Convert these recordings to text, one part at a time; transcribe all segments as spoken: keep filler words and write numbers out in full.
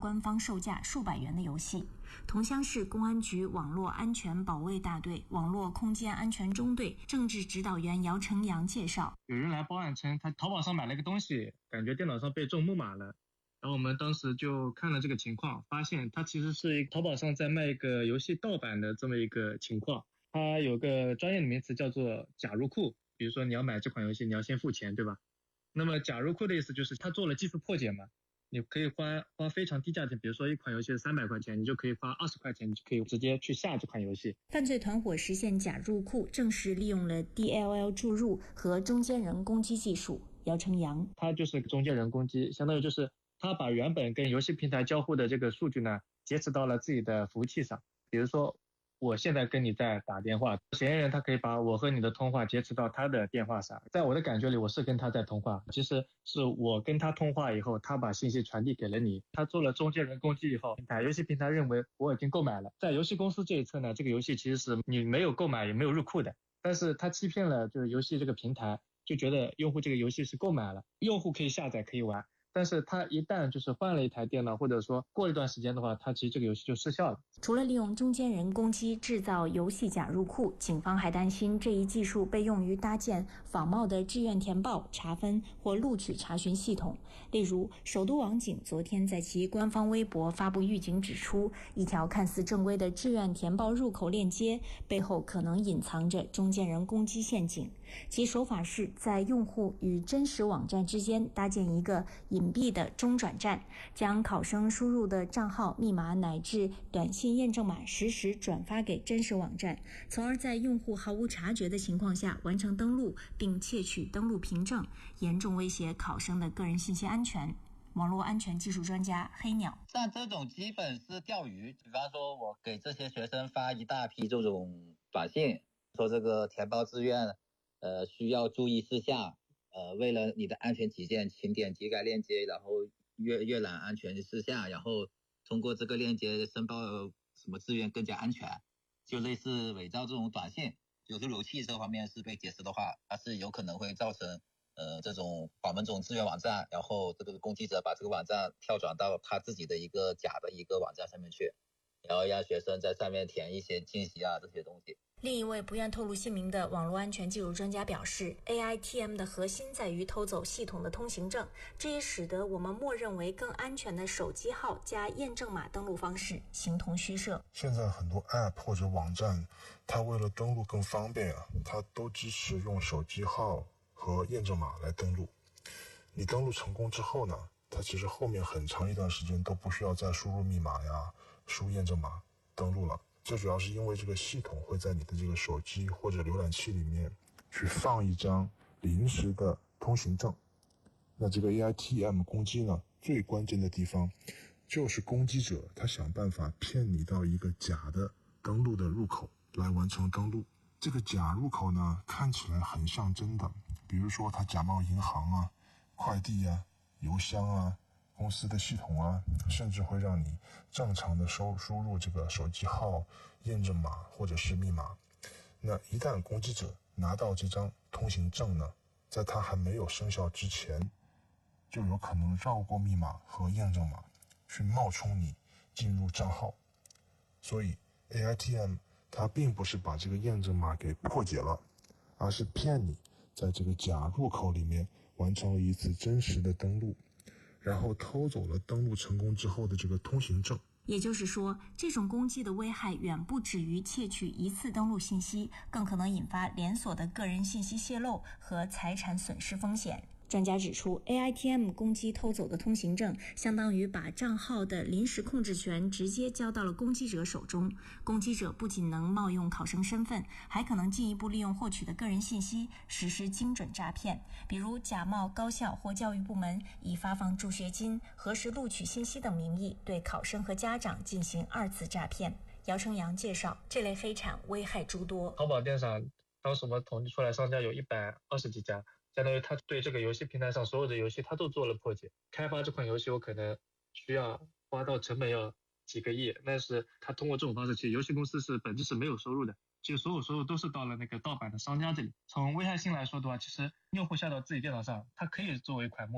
官方售价数百元的游戏。桐乡市公安局网络安全保卫大队网络空间安全中队政治指导员姚成阳介绍， 有人来报案称他淘宝上买了一个东西，感觉电脑上被中木马了，然后我们当时就看了这个情况，发现它其实是一个淘宝上在卖一个游戏盗版的这么一个情况。它有个专业的名词叫做假入库，比如说你要买这款游戏你要先付钱，对吧？那么假入库的意思就是它做了技术破解嘛，你可以花花非常低价钱，比如说一款游戏是三百块钱，你就可以花二十块钱，你就可以直接去下这款游戏。 犯罪团伙实现假入库正是利用了 D L L 注入和中间人攻击技术。姚成阳， 它就是中间人攻击，相当于就是他把原本跟游戏平台交互的这个数据呢劫持到了自己的服务器上。比如说我现在跟你在打电话，嫌疑人他可以把我和你的通话劫持到他的电话上，在我的感觉里我是跟他在通话，其实是我跟他通话以后，他把信息传递给了你，他做了中间人攻击以后，平台游戏平台认为我已经购买了，在游戏公司这一侧呢，这个游戏其实是你没有购买也没有入库的，但是他欺骗了就是游戏这个平台，就觉得用户这个游戏是购买了，用户可以下载可以玩，但是他一旦就是换了一台电脑，或者说过一段时间的话，他其实这个游戏就失效了。 除了利用中间人攻击制造游戏假入库，警方还担心这一技术被用于搭建仿冒的志愿填报、查分或录取查询系统。例如，首都网警昨天在其官方微博发布预警，指出一条看似正规的志愿填报入口链接背后可能隐藏着中间人攻击陷阱。其手法是在用户与真实网站之间搭建一个隐闭的中转站，将考生输入的账号、密码乃至短信验证码实时转发给真实网站，从而在用户毫无察觉的情况下完成登录并窃取登录凭证，严重威胁考生的个人信息安全。网络安全技术专家黑鸟， 像这种基本是钓鱼，比方说我给这些学生发一大批这种短信，说这个填报志愿呃需要注意事项，呃为了你的安全起见，请点击该链接，然后阅阅览安全事项，然后通过这个链接申报什么志愿更加安全，就类似伪造这种短信。有路由器这方面是被劫持的话，它是有可能会造成呃这种访问这种志愿网站，然后这个攻击者把这个网站跳转到他自己的一个假的一个网站上面去，然后让学生在上面填一些信息啊这些东西。 另一位不愿透露姓名的网络安全技术专家表示， A I T M 的核心在于偷走系统的通行证，这也使得我们默认为更安全的手机号加验证码登录方式形同虚设。 现在很多 App 或者网站，它为了登录更方便啊，它都支持用手机号和验证码来登录。你登录成功之后呢，它其实后面很长一段时间都不需要再输入密码呀、输入验证码登录了。这主要是因为这个系统会在你的这个手机或者浏览器里面去放一张临时的通行证。那这个 A I T M 攻击呢，最关键的地方就是攻击者他想办法骗你到一个假的登录的入口来完成登录。这个假入口呢，看起来很像真的，比如说他假冒银行啊、快递啊、邮箱啊、公司的系统啊，甚至会让你正常的输输入这个手机号、验证码或者是密码。那一旦攻击者拿到这张通行证呢，在它还没有生效之前，就有可能绕过密码和验证码，去冒充你进入账号。所以 A I T M 它并不是把这个验证码给破解了，而是骗你在这个假入口里面完成了一次真实的登录，然后偷走了登录成功之后的这个通行证。 也就是说，这种攻击的危害远不止于窃取一次登录信息，更可能引发连锁的个人信息泄露和财产损失风险。专家指出， A I T M 攻击偷走的通行证，相当于把账号的临时控制权直接交到了攻击者手中。攻击者不仅能冒用考生身份，还可能进一步利用获取的个人信息实施精准诈骗，比如假冒高校或教育部门，以发放助学金、核实录取信息等名义，对考生和家长进行二次诈骗。姚成阳介绍，这类黑产危害诸多。 淘宝电商当时我们统计出来，商家有一百二十几家，相当于他对这个游戏平台上所有的游戏他都做了破解。开发这款游戏我可能需要花到成本要几个亿，但是他通过这种方式，其实游戏公司是本质是没有收入的，其实所有收入都是到了那个盗版的商家这里。从危害性来说的话，其实用户下到自己电脑上，它可以作为一款木马，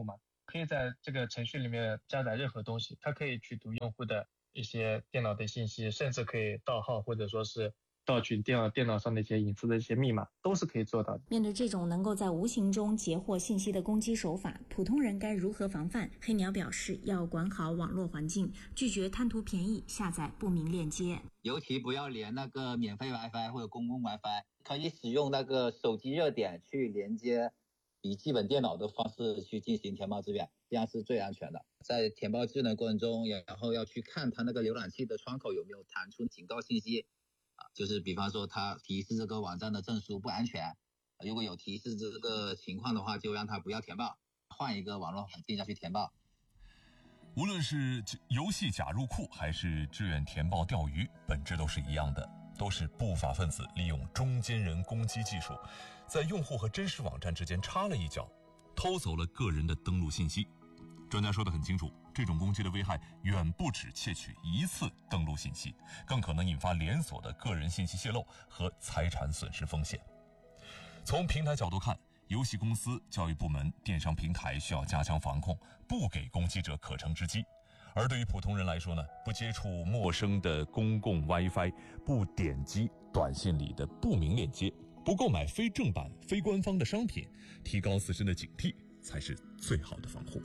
可以在这个程序里面加载任何东西，它可以去读用户的一些电脑的信息，甚至可以盗号或者说是盗取电脑电脑上的一些隐私的一些密码，都是可以做到的。 面对这种能够在无形中截获信息的攻击手法，普通人该如何防范？黑鸟表示，要管好网络环境，拒绝贪图便宜下载不明链接， 尤其不要连那个免费 WiFi 或者公共 WiFi， 可以使用那个手机热点去连接笔记本电脑的方式去进行填报志愿，这样是最安全的。在填报智能过程中，然后要去看它那个浏览器的窗口有没有弹出警告信息，就是比方说它提示这个网站的证书不安全，如果有提示这个情况的话，就让它不要填报，换一个网络环境再去填报。 无论是游戏假入库还是志愿填报钓鱼，本质都是一样的，都是不法分子利用中间人攻击技术，在用户和真实网站之间插了一脚，偷走了个人的登录信息。专家说得很清楚，这种攻击的危害远不止窃取一次登录信息，更可能引发连锁的个人信息泄露和财产损失风险。从平台角度看，游戏公司、教育部门、电商平台需要加强防控，不给攻击者可乘之机。而对于普通人来说呢，不接触陌生的公共 WiFi， 不点击短信里的不明链接，不购买非正版、非官方的商品，提高自身的警惕，才是最好的防护。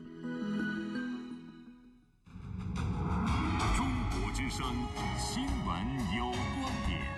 中国之声新闻有观点，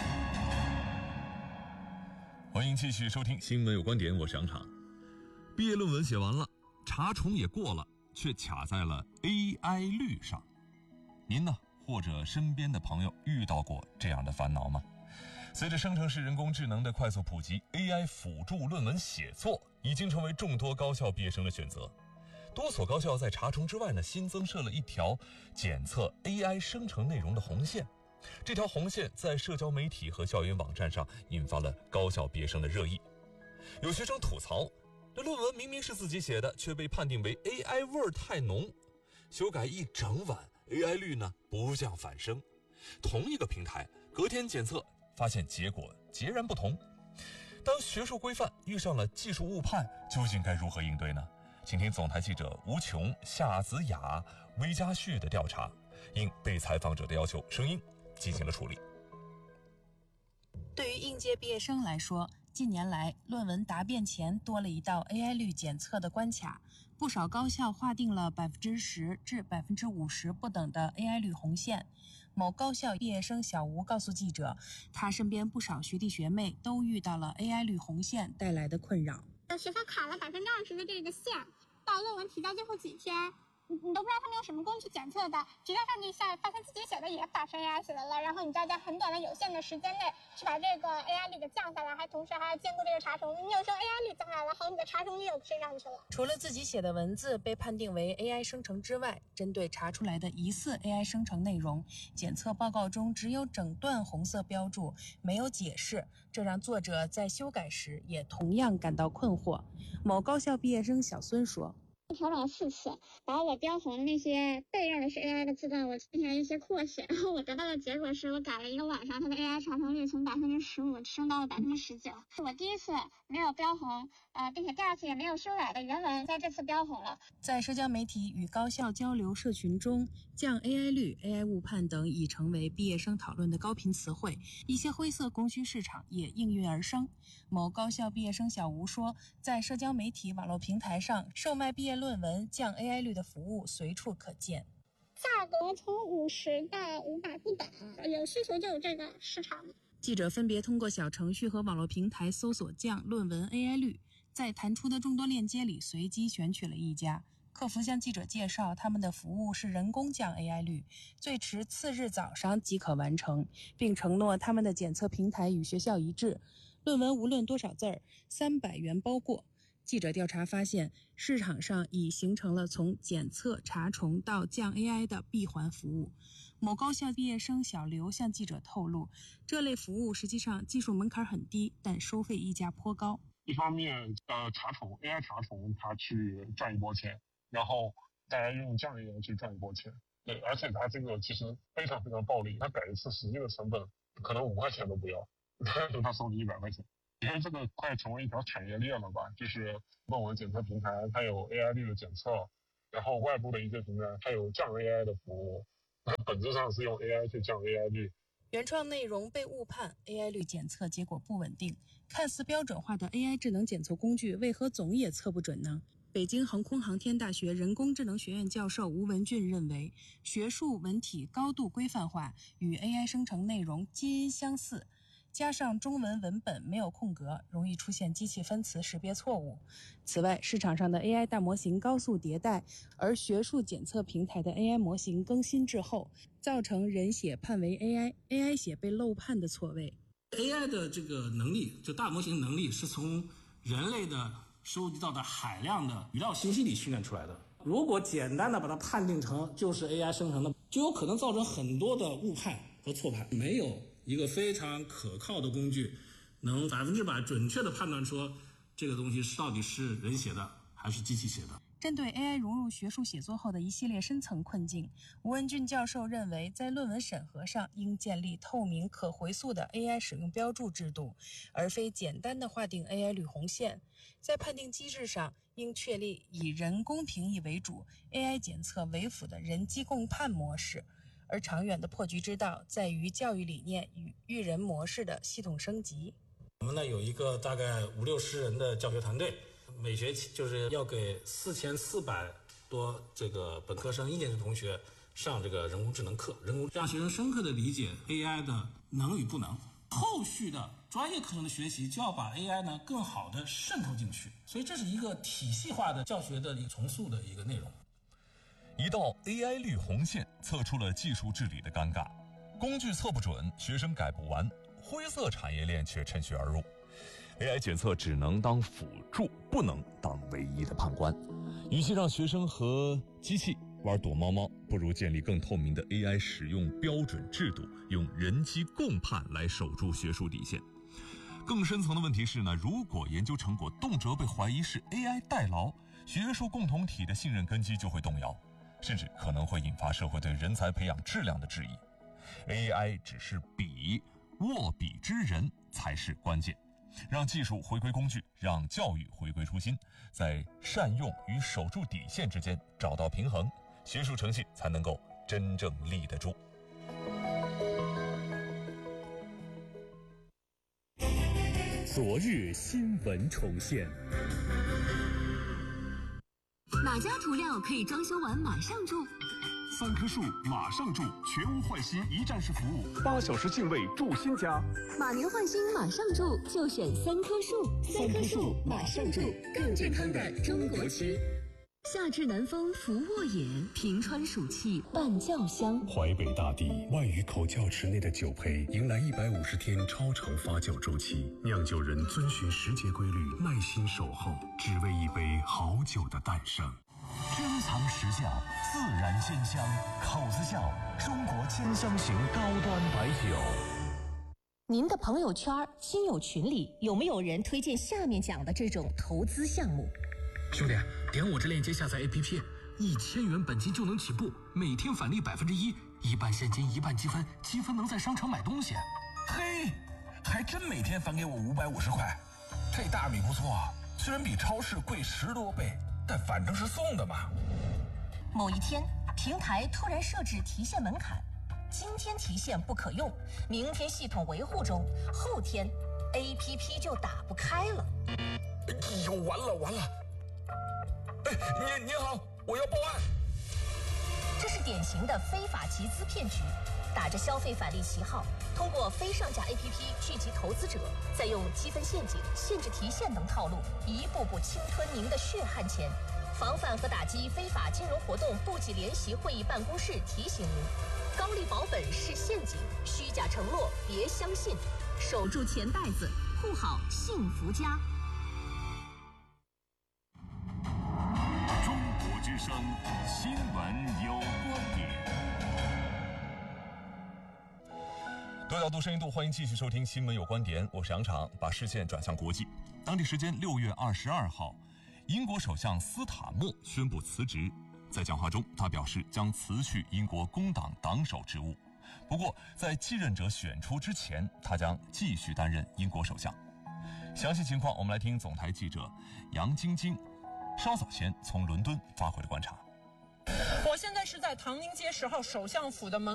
欢迎继续收听新闻有观点，我是杨昶。毕业论文写完了，查重也过了，却卡在了 A I 率上。您呢，或者身边的朋友遇到过这样的烦恼吗？随着生成式人工智能的快速普及， A I 辅助论文写作已经成为众多高校毕业生的选择。多所高校在查重之外呢，新增设了一条检测 A I 生成内容的红线。这条红线在社交媒体和校园网站上引发了高校毕业生的热议。有学生吐槽，这论文明明是自己写的，却被判定为 A I 味儿太浓，修改一整晚 A I 率呢不降反升。同一个平台，隔天检测发现结果截然不同。当学术规范遇上了技术误判，究竟该如何应对呢？请听总台记者吴琼、夏子雅、微家旭的调查，应被采访者的要求，声音进行了处理。 对于应届毕业生来说，近年来论文答辩前多了一道 A I 率检测的关卡，不少高校划定了百分之十至百分之五十不等的 A I 率红线。某高校毕业生小吴告诉记者，他身边不少学弟学妹都遇到了 A I 率红线带来的困扰。 学校卡了百分之二十的这个线，到论文提交最后几天，你你都不知道他们用什么工具检测的，直接上去一下发现自己写的也打成 A I 写的了，然后你就要在很短的有限的时间内去把这个 A I 率给降下来，还同时还要兼顾这个查重。你有时候 A I 率降下来了，好，你的查重率又升上去了。 除了自己写的文字被判定为 A I 生成之外，针对查出来的疑似 A I 生成内容，检测报告中只有整段红色标注，没有解释，这让作者在修改时也同样感到困惑。某高校毕业生小孙说， 调整了四次，把我标红的那些被认为是 A I 的字段，我进行了一些扩写，然后我得到的结果是我改了一个晚上，它的 A I 查重率从百分之十五升到了百分之十九，是我第一次没有标红，呃，并且第二次也没有修改的原文，在这次标红了。 在社交媒体与高校交流社群中，降 A I 率、A I 误判等已成为毕业生讨论的高频词汇，一些灰色供需市场也应运而生。某高校毕业生小吴说，在社交媒体网络平台上售卖毕业论文降 A I 率的服务随处可见， 价格从五十到五百不等，有需求就有这个市场。 记者分别通过小程序和网络平台搜索降论文 A I 率，在弹出的众多链接里随机选取了一家。客服向记者介绍，他们的服务是人工降 A I 率，最迟次日早上即可完成，并承诺他们的检测平台与学校一致，论文无论多少字儿，三百元包过。记者调查发现，市场上已形成了从检测、查重到降 A I 的闭环服务。某高校毕业生小刘向记者透露，这类服务实际上技术门槛很低，但收费溢价颇高。 一方面，呃，查重 A I 查重，它去赚一波钱，然后大家用降 A I 去赚一波钱。对，而且它这个其实非常非常暴利，它改一次实际的成本可能五块钱都不要，但是它收你一百块钱。因为这个快成为一条产业链了吧，就是论文检测平台它有 A I 率的检测， 然后外部的一些平台它有降 A I 的服务，那本质上是用 A I 去降 A I 率。 原创内容被误判 ，A I 率检测结果不稳定。看似标准化的 A I 智能检测工具，为何总也测不准呢？北京航空航天大学人工智能学院教授吴文俊认为，学术文体高度规范化，与 A I 生成内容基因相似，加上中文文本没有空格，容易出现机器分词识别错误。此外，市场上的 A I 大模型高速迭代，而学术检测平台的 A I 模型更新滞后，造成人写判为 A I，A I 写被漏判的错位。 A I 的这个能力，就大模型能力是从人类的收集到的海量的语料信息里训练出来的。如果简单的把它判定成就是 A I 生成的，就有可能造成很多的误判和错判。没有一个非常可靠的工具能百分之百准确的判断说这个东西到底是人写的还是机器写的。 针对 A I 融入学术写作后的一系列深层困境，吴文俊教授认为，在论文审核上应建立透明可回溯的 A I 使用标注制度，而非简单的划定 A I 率红线。在判定机制上，应确立以人工评议为主、A I 检测为辅的人机共判模式。而长远的破局之道在于教育理念与育人模式的系统升级。 我们呢有一个大概五六十人的教学团队，每学期就是要给四千四百多这个本科生一年级同学上这个人工智能课，人工让学生深刻的理解 A I 的能与不能。后续的专业课程的学习就要把 A I 呢更好的渗透进去，所以这是一个体系化的教学的一个重塑的一个内容。 一道 A I 率红线测出了技术治理的尴尬，工具测不准，学生改不完，灰色产业链却趁虚而入。A I 检测只能当辅助，不能当唯一的判官。与其让学生和机器玩躲猫猫，不如建立更透明的 A I 使用标准制度，用人机共判来守住学术底线。更深层的问题是呢，如果研究成果动辄被怀疑是 A I 代劳，学术共同体的信任根基就会动摇，甚至可能会引发社会对人才培养质量的质疑。A I 只是笔，握笔之人才是关键。让技术回归工具，让教育回归初心，在善用与守住底线之间找到平衡，学术诚信才能够真正立得住。 昨日新闻重现。 哪家涂料可以装修完马上住？ 三棵树马上住，全屋换新一站式服务，八小时净位住新家。 马年换新马上住，就选三棵树。三棵树马上住，更健康的中国吃。夏至南风拂沃野，平川暑气伴酱香。 淮北大地万余口窖池内的酒胚迎来一百五十天超长发酵周期，酿酒人遵循时节规律，耐心守候，只为一杯好酒的诞生。 珍藏时效，自然鲜香，口子窖中国兼香型高端白酒。 您的朋友圈、亲友群里有没有人推荐下面讲的这种投资项目？ 兄弟，点我这链接下载 A P P， 一千元本金就能起步，每天返利百分之一，一半现金一半积分，积分能在商场买东西。 嘿，还真每天返给我五百五十块，这大米不错啊，虽然比超市贵十多倍，但反正是送的嘛。 某一天，平台突然设置提现门槛，今天提现不可用，明天系统维护中，后天 A P P 就打不开了。 哎呦，完了完了！哎，您您好，我要报案。 这是典型的非法集资骗局，打着消费返利旗号，通过非上架 A P P 聚集投资者，再用积分陷阱、限制提现等套路，一步步侵吞您的血汗钱。防范和打击非法金融活动部级联席会议办公室提醒您：高利保本是陷阱，虚假承诺别相信，守住钱袋子，护好幸福家。 中国之声新闻有观点。 多角度、深度，欢迎继续收听《新闻有观点》，我是杨昶，把视线转向国际。当地时间六月二十二号，英国首相斯塔默宣布辞职。在讲话中，他表示将辞去英国工党党首职务。不过，在继任者选出之前，他将继续担任英国首相。详细情况，我们来听总台记者杨晶晶稍早前从伦敦发回的观察。 我现在是在唐宁街十号首相府的门